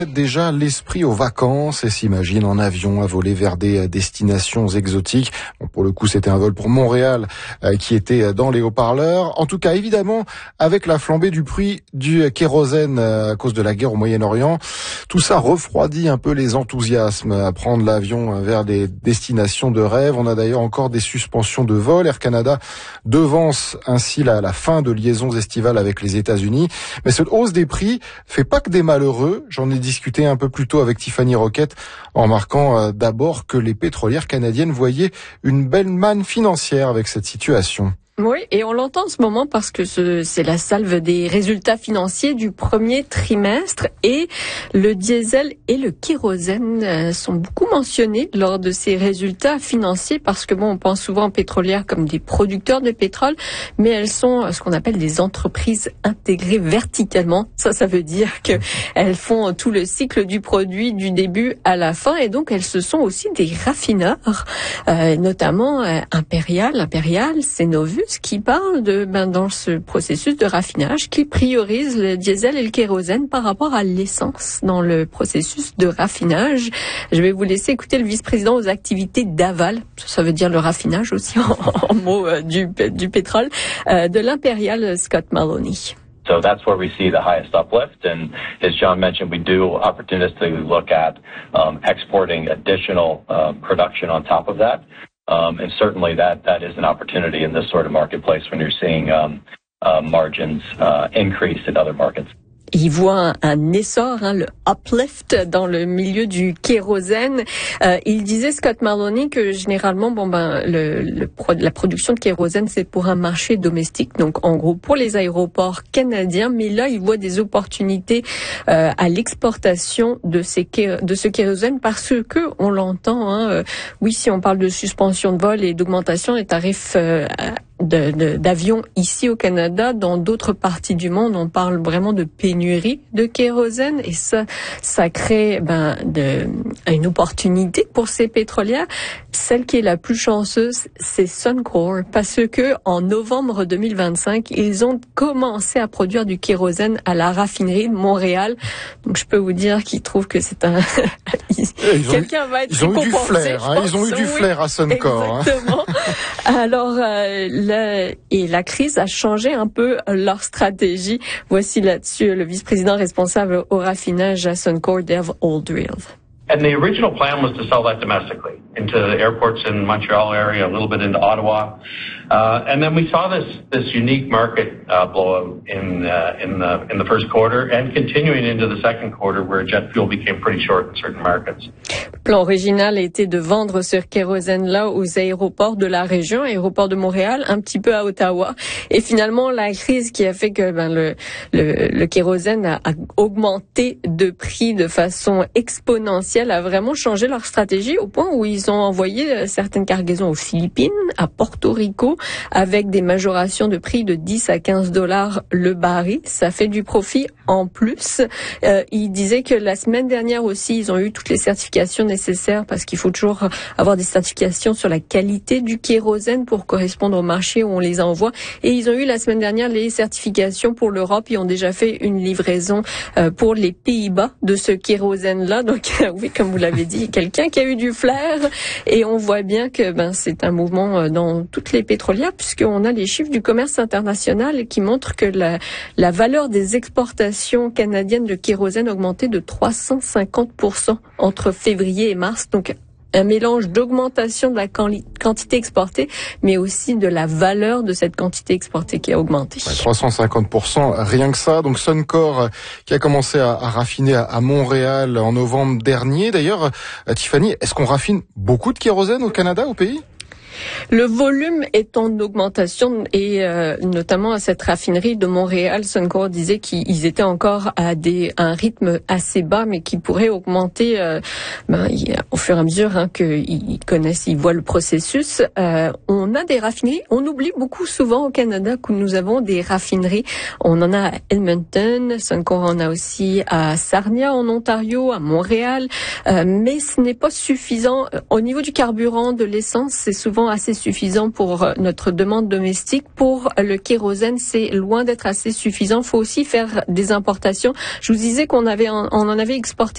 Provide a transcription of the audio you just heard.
Déjà l'esprit aux vacances et s'imagine en avion à voler vers des destinations exotiques. Bon, pour le coup, c'était un vol pour Montréal qui était dans les haut-parleurs. En tout cas, évidemment, avec la flambée du prix du kérosène à cause de la guerre au Moyen-Orient, tout ça refroidit un peu les enthousiasmes à prendre l'avion vers des destinations de rêve. On a d'ailleurs encore des suspensions de vol. Air Canada devance ainsi la fin de liaisons estivales avec les États-Unis. Mais cette hausse des prix fait pas que des malheureux. J'en ai discuté un peu plus tôt avec Tiffany Roquette en remarquant d'abord que les pétrolières canadiennes voyaient une belle manne financière avec cette situation. Oui, et on l'entend en ce moment parce que c'est la salve des résultats financiers du premier trimestre et le diesel et le kérosène sont beaucoup mentionnés lors de ces résultats financiers parce que on pense souvent aux pétrolières comme des producteurs de pétrole, mais elles sont ce qu'on appelle des entreprises intégrées verticalement. Ça veut dire que elles font tout le cycle du produit du début à la fin et donc elles se sont aussi des raffineurs, notamment Imperial, Cenovus, qui parle dans ce processus de raffinage, qui priorise le diesel et le kérosène par rapport à l'essence dans le processus de raffinage. Je vais vous laisser écouter le vice-président aux activités d'aval, ça veut dire le raffinage aussi en mots du pétrole, de l'Imperial, Scott Maloney. So that's where we see the highest uplift. And as John mentioned, we do opportunistically look at exporting additional production on top of that. And certainly that is an opportunity in this sort of marketplace when you're seeing margins increase in other markets. Il voit un essor, le uplift dans le milieu du kérosène. Il disait, Scott Maloney, que généralement, la production de kérosène, c'est pour un marché domestique, donc en gros pour les aéroports canadiens. Mais là, il voit des opportunités à l'exportation de ce kérosène parce que on l'entend. Oui, si on parle de suspension de vol et d'augmentation des tarifs d'avions ici au Canada, dans d'autres parties du monde, on parle vraiment de pénurie de kérosène et ça crée une opportunité pour ces pétrolières. Celle qui est la plus chanceuse, c'est Suncor, parce que en novembre 2025, ils ont commencé à produire du kérosène à la raffinerie de Montréal. Donc je peux vous dire qu'ils trouvent que c'est un quelqu'un va être récompensé. Ils ont eu du flair à Suncor. Exactement. Alors la crise a changé un peu leur stratégie. Voici là-dessus le vice-président responsable au raffinage à Suncor, Dave Oldfield. And the original plan was to sell that domestically into the airports in Montreal area, a little bit into Ottawa. And then we saw this unique market blowout in the first quarter and continuing into the second quarter where jet fuel became pretty short in certain markets. Le plan original était de vendre ce kérosène-là aux aéroports de la région, aéroport de Montréal, un petit peu à Ottawa. Et finalement, la crise qui a fait que le kérosène a augmenté de prix de façon exponentielle a vraiment changé leur stratégie au point où ils ont envoyé certaines cargaisons aux Philippines, à Porto Rico, avec des majorations de prix de 10 à 15 $ le baril. Ça fait du profit en plus. Ils disaient que la semaine dernière aussi, ils ont eu toutes les certifications nécessaires parce qu'il faut toujours avoir des certifications sur la qualité du kérosène pour correspondre au marché où on les envoie. Et ils ont eu la semaine dernière les certifications pour l'Europe. Ils ont déjà fait une livraison pour les Pays-Bas de ce kérosène-là. Donc oui, comme vous l'avez dit, quelqu'un qui a eu du flair. Et on voit bien que c'est un mouvement dans toutes les pétrolières puisqu'on a les chiffres du commerce international qui montrent que la valeur des exportations canadiennes de kérosène a augmenté de 350% entre février et mars. Donc un mélange d'augmentation de la quantité exportée, mais aussi de la valeur de cette quantité exportée qui a augmenté. 350%, rien que ça. Donc Suncor qui a commencé à raffiner à Montréal en novembre dernier. D'ailleurs, Tiffany, est-ce qu'on raffine beaucoup de kérosène au Canada, au pays ? Le volume est en augmentation et notamment à cette raffinerie de Montréal, Suncor disait qu'ils étaient encore à un rythme assez bas, mais qui pourrait augmenter au fur et à mesure qu'ils connaissent, ils voient le processus. On a des raffineries. On oublie beaucoup souvent au Canada que nous avons des raffineries. On en a à Edmonton, Suncor en a aussi à Sarnia en Ontario, à Montréal, mais ce n'est pas suffisant. Au niveau du carburant, de l'essence, c'est souvent assez suffisant pour notre demande domestique. Pour le kérosène, c'est loin d'être assez suffisant. Il faut aussi faire des importations. Je vous disais qu'on en avait exporté